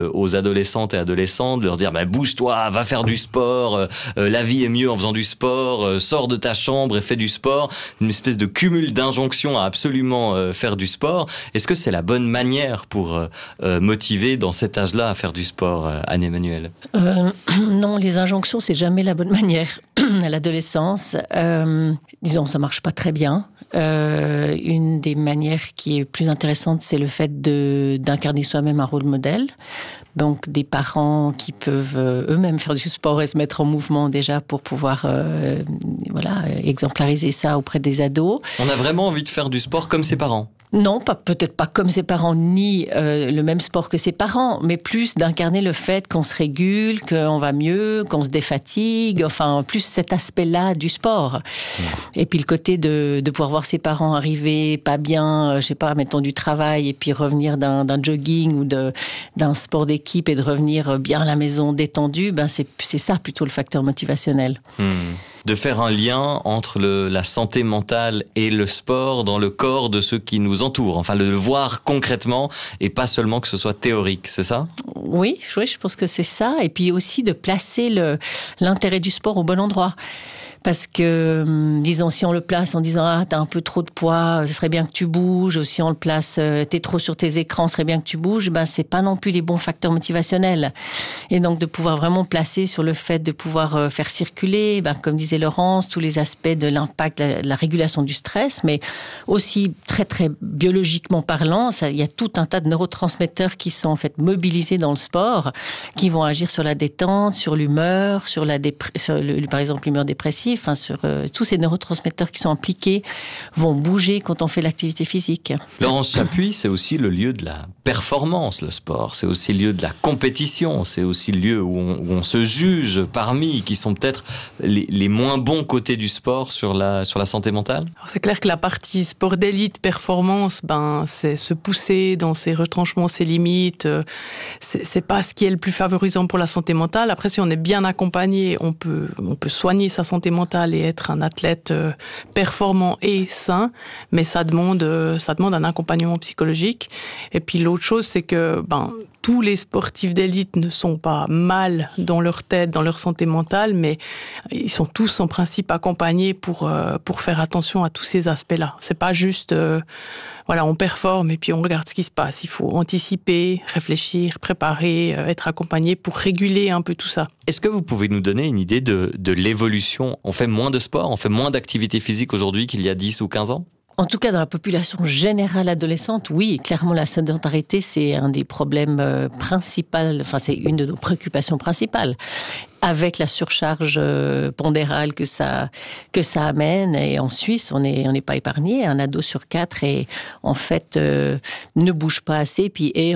aux adolescentes et adolescents, de leur dire bouge-toi, va faire du sport, la vie est mieux en faisant du sport, sors de ta chambre et fais du sport. Une espèce de cumul d'injonctions à absolument faire du sport. Est-ce que c'est la bonne manière pour motiver dans cet âge-là à faire du sport, Anne-Emmanuelle ? Non, les injonctions, c'est jamais la bonne manière à l'adolescence. Disons, ça marche pas très bien. Une des manières qui est plus intéressante, c'est le fait d'incarner soi-même un rôle modèle. Donc, des parents qui peuvent eux-mêmes faire du sport et se mettre en mouvement déjà pour pouvoir exemplariser ça auprès des ados. On a vraiment envie de faire du sport comme ses parents ? Non, peut-être pas comme ses parents, ni le même sport que ses parents, mais plus d'incarner le fait qu'on se régule, qu'on va mieux, qu'on se défatigue, enfin, plus cet aspect-là du sport. Et puis le côté de pouvoir voir ses parents arriver pas bien, je sais pas, mettons du travail, et puis revenir d'un jogging ou d'un sport d'équipe et de revenir bien à la maison détendu, c'est ça plutôt le facteur motivationnel. De faire un lien entre la santé mentale et le sport dans le corps de ceux qui nous entourent. Enfin, le voir concrètement et pas seulement que ce soit théorique, c'est ça ? Oui, je pense que c'est ça. Et puis aussi de placer l'intérêt du sport au bon endroit. Parce que, disons, si on le place en disant « t'as un peu trop de poids, ce serait bien que tu bouges », ou si on le place « t'es trop sur tes écrans, ce serait bien que tu bouges », c'est pas non plus les bons facteurs motivationnels. Et donc, de pouvoir vraiment placer sur le fait de pouvoir faire circuler, comme disait Laurence, tous les aspects de l'impact, de la régulation du stress, mais aussi très, très biologiquement parlant, il y a tout un tas de neurotransmetteurs qui sont en fait mobilisés dans le sport, qui vont agir sur la détente, sur l'humeur, par exemple, l'humeur dépressive, sur tous ces neurotransmetteurs qui sont impliqués vont bouger quand on fait l'activité physique. Laurence Chapuis, c'est aussi le lieu de la performance, le sport. C'est aussi le lieu de la compétition. C'est aussi le lieu où on se juge parmi, qui sont peut-être les moins bons côtés du sport sur la santé mentale. Alors c'est clair que la partie sport d'élite, performance, c'est se pousser dans ses retranchements, ses limites. C'est pas ce qui est le plus favorisant pour la santé mentale. Après, si on est bien accompagné, on peut soigner sa santé mentale et être un athlète performant et sain, mais ça demande un accompagnement psychologique. Et puis l'autre chose, c'est que tous les sportifs d'élite ne sont pas mal dans leur tête, dans leur santé mentale, mais ils sont tous en principe accompagnés pour faire attention à tous ces aspects-là. C'est pas juste on performe et puis on regarde ce qui se passe. Il faut anticiper, réfléchir, préparer, être accompagné pour réguler un peu tout ça. Est-ce que vous pouvez nous donner une idée de l'évolution ? On fait moins de sport, on fait moins d'activité physique aujourd'hui qu'il y a 10 ou 15 ans ? En tout cas, dans la population générale adolescente, oui, clairement, la sédentarité, c'est un des problèmes principaux, c'est une de nos préoccupations principales. Avec la surcharge pondérale que ça amène. Et en Suisse, on n'est pas épargné. Un ado sur 4 est, en fait, ne bouge pas assez, puis est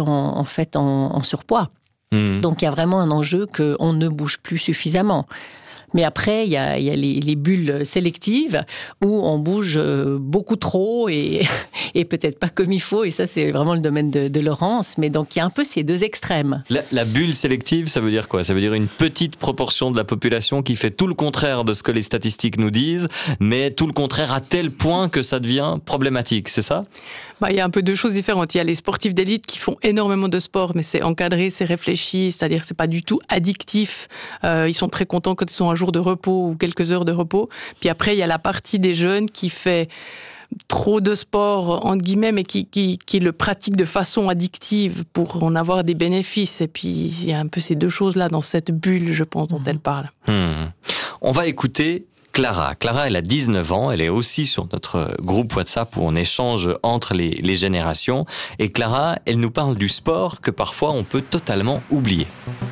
en surpoids. Donc, il y a vraiment un enjeu qu'on ne bouge plus suffisamment. Mais après, il y a les bulles sélectives où on bouge beaucoup trop et peut-être pas comme il faut. Et ça, c'est vraiment le domaine de Laurence. Mais donc, il y a un peu ces deux extrêmes. La bulle sélective, ça veut dire quoi ? Ça veut dire une petite proportion de la population qui fait tout le contraire de ce que les statistiques nous disent, mais tout le contraire à tel point que ça devient problématique, c'est ça ? Il y a un peu deux choses différentes. Il y a les sportifs d'élite qui font énormément de sport, mais c'est encadré, c'est réfléchi, c'est-à-dire que c'est pas du tout addictif. Ils sont très contents quand ils ont un jour de repos ou quelques heures de repos. Puis après, il y a la partie des jeunes qui fait trop de sport, entre guillemets, mais qui le pratique de façon addictive pour en avoir des bénéfices. Et puis, il y a un peu ces deux choses-là dans cette bulle, je pense, dont elle parle. On va écouter Clara. Clara, elle a 19 ans. Elle est aussi sur notre groupe WhatsApp où on échange entre les générations. Et Clara, elle nous parle du sport que parfois on peut totalement oublier.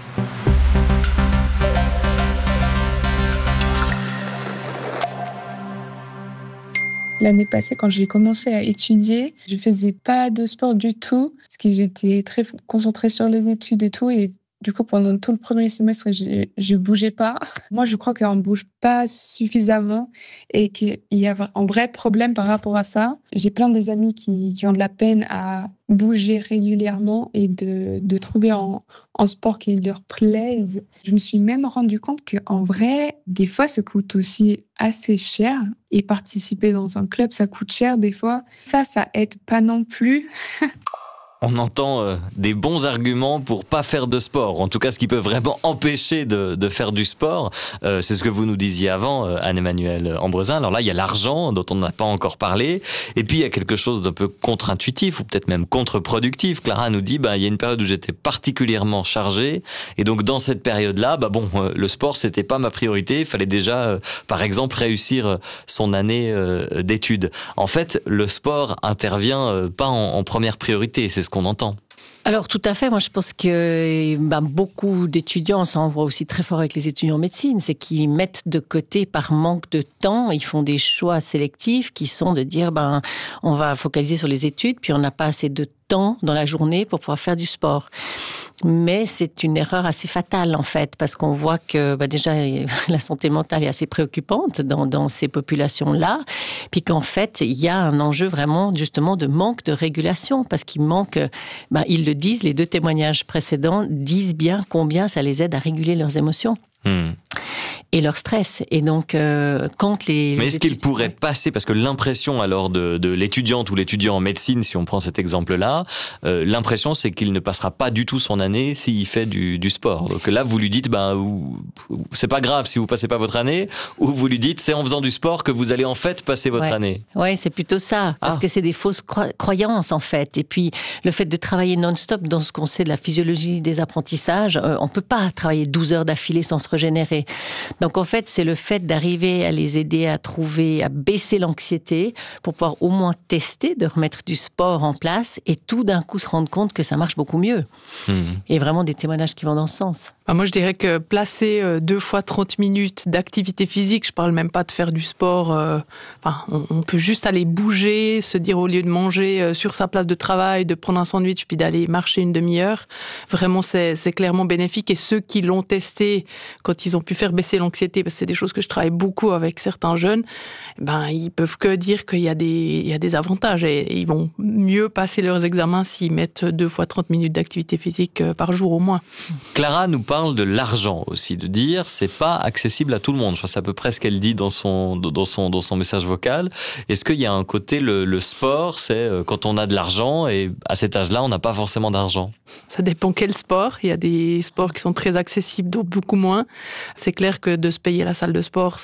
L'année passée, quand j'ai commencé à étudier, je faisais pas de sport du tout, parce que j'étais très concentrée sur les études et tout, et du coup, pendant tout le premier semestre, je bougeais pas. Moi, je crois qu'on bouge pas suffisamment et qu'il y a un vrai problème par rapport à ça. J'ai plein des amis qui ont de la peine à bouger régulièrement et de trouver un sport qui leur plaise. Je me suis même rendu compte qu'en vrai, des fois, ça coûte aussi assez cher. Et participer dans un club, ça coûte cher des fois. Ça aide pas non plus. on entend des bons arguments pour pas faire de sport. En tout cas, ce qui peut vraiment empêcher de faire du sport. C'est ce que vous nous disiez avant, Anne-Emmanuelle Ambresin. Alors là, il y a l'argent dont on n'a pas encore parlé. Et puis, il y a quelque chose d'un peu contre-intuitif ou peut-être même contre-productif. Clara nous dit, il y a une période où j'étais particulièrement chargée. Et donc, dans cette période-là, le sport, c'était pas ma priorité. Il fallait déjà, par exemple, réussir son année d'études. En fait, le sport intervient pas en première priorité. C'est ce qu'on entend. Alors tout à fait, moi je pense que beaucoup d'étudiants, ça on voit aussi très fort avec les étudiants en médecine, c'est qu'ils mettent de côté par manque de temps, ils font des choix sélectifs qui sont de dire on va focaliser sur les études, puis on n'a pas assez de temps dans la journée pour pouvoir faire du sport. Mais c'est une erreur assez fatale en fait, parce qu'on voit que déjà la santé mentale est assez préoccupante dans ces populations-là, puis qu'en fait il y a un enjeu vraiment justement de manque de régulation, parce qu'il manque, ils le disent, les 2 témoignages précédents disent bien combien ça les aide à réguler leurs émotions. Et leur stress. Et donc, quand les... Mais est-ce qu'il pourrait passer, parce que l'impression alors de l'étudiante ou l'étudiant en médecine, si on prend cet exemple-là, l'impression c'est qu'il ne passera pas du tout son année s'il fait du sport. Donc là, vous lui dites, c'est pas grave si vous passez pas votre année, ou vous lui dites, c'est en faisant du sport que vous allez en fait passer votre année. Oui, c'est plutôt ça, parce que c'est des fausses croyances en fait. Et puis, le fait de travailler non-stop dans ce qu'on sait de la physiologie des apprentissages, on peut pas travailler 12 heures d'affilée sans se régénérer. Donc en fait, c'est le fait d'arriver à les aider à baisser l'anxiété pour pouvoir au moins tester, de remettre du sport en place et tout d'un coup se rendre compte que ça marche beaucoup mieux. Et vraiment des témoignages qui vont dans ce sens. Moi, je dirais que placer 2 fois 30 minutes d'activité physique, je parle même pas de faire du sport, on peut juste aller bouger, se dire au lieu de manger sur sa place de travail, de prendre un sandwich puis d'aller marcher une demi-heure. Vraiment, c'est clairement bénéfique. Et ceux qui l'ont testé, quand ils ont pu faire baisser l'anxiété, parce que c'est des choses que je travaille beaucoup avec certains jeunes, ils peuvent que dire qu'il y a des avantages et ils vont mieux passer leurs examens s'ils mettent 2 fois 30 minutes d'activité physique par jour au moins. Clara nous parle de l'argent aussi, de dire c'est pas accessible à tout le monde. Je crois que c'est à peu près ce qu'elle dit dans son message vocal. Est-ce qu'il y a un côté, le sport, c'est quand on a de l'argent et à cet âge-là, on n'a pas forcément d'argent? Ça dépend quel sport. Il y a des sports qui sont très accessibles, d'autres beaucoup moins. C'est clair que de se payer la salle de sport,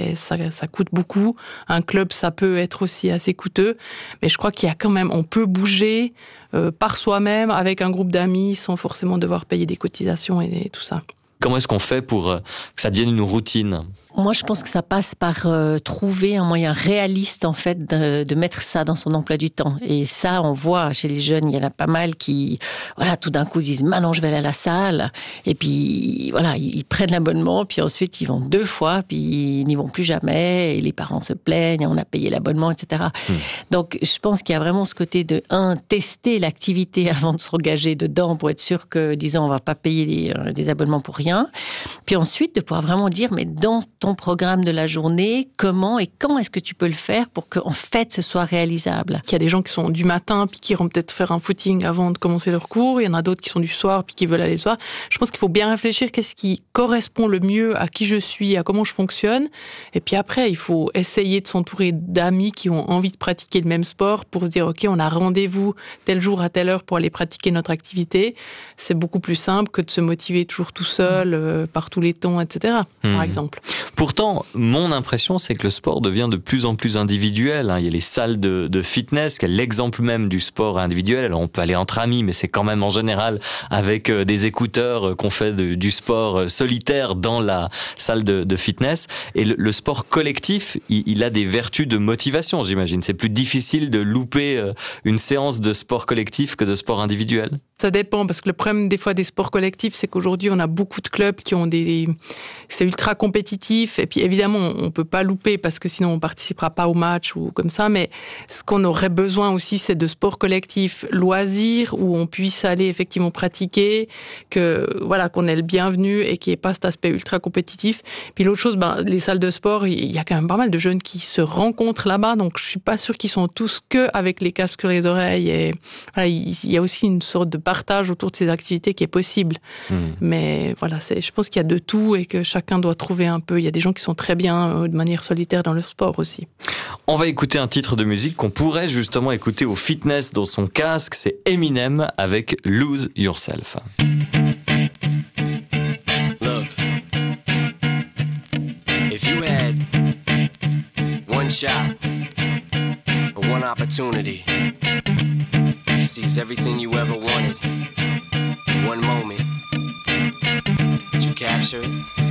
ça coûte beaucoup. Un club, ça peut être aussi assez coûteux. Mais je crois qu'il y a quand même, on peut bouger par soi-même avec un groupe d'amis sans forcément devoir payer des cotisations et tout ça. Comment est-ce qu'on fait pour que ça devienne une routine ? Moi, je pense que ça passe par trouver un moyen réaliste, en fait, de mettre ça dans son emploi du temps. Et ça, on voit chez les jeunes, il y en a pas mal qui, tout d'un coup, disent « Maintenant, je vais aller à la salle ». Et puis, ils prennent l'abonnement, puis ensuite, ils vont 2 fois, puis ils n'y vont plus jamais. Et les parents se plaignent, on a payé l'abonnement, etc. Donc, je pense qu'il y a vraiment ce côté de, tester l'activité avant de s'engager dedans pour être sûr que, disons, on va pas payer des abonnements pour rien. Puis ensuite, de pouvoir vraiment dire « Mais dans ton programme de la journée, comment et quand est-ce que tu peux le faire pour qu'en fait ce soit réalisable ?» Il y a des gens qui sont du matin puis qui iront peut-être faire un footing avant de commencer leur cours. Il y en a d'autres qui sont du soir puis qui veulent aller le soir. Je pense qu'il faut bien réfléchir qu'est-ce qui correspond le mieux à qui je suis, à comment je fonctionne. Et puis après, il faut essayer de s'entourer d'amis qui ont envie de pratiquer le même sport pour se dire ok, on a rendez-vous tel jour à telle heure pour aller pratiquer notre activité. C'est beaucoup plus simple que de se motiver toujours tout seul par tous les temps, etc. Par exemple. Pourtant, mon impression, c'est que le sport devient de plus en plus individuel. Il y a les salles de fitness, qui est l'exemple même du sport individuel. Alors, on peut aller entre amis, mais c'est quand même en général avec des écouteurs qu'on fait du sport solitaire dans la salle de fitness. Et le sport collectif, il a des vertus de motivation, j'imagine. C'est plus difficile de louper une séance de sport collectif que de sport individuel. Ça dépend, parce que le problème des fois des sports collectifs, c'est qu'aujourd'hui, on a beaucoup de clubs qui ont c'est ultra compétitif, et puis évidemment, on peut pas louper, parce que sinon on participera pas au match ou comme ça, mais ce qu'on aurait besoin aussi, c'est de sports collectifs loisirs, où on puisse aller effectivement pratiquer, qu'on ait le bienvenu, et qu'il n'y ait pas cet aspect ultra compétitif. Puis l'autre chose, les salles de sport, il y a quand même pas mal de jeunes qui se rencontrent là-bas, donc je suis pas sûre qu'ils sont tous que avec les casques sur les oreilles, et il y a aussi une sorte de partage autour de ces activités qui est possible. Mais je pense qu'il y a de tout et que chacun doit trouver un peu. Il y a des gens qui sont très bien de manière solitaire dans le sport aussi. On va écouter un titre de musique qu'on pourrait justement écouter au fitness dans son casque. C'est Eminem avec Lose Yourself. Look, if you had one shot or one opportunity to seize everything you ever wanted in one moment, did you capture it?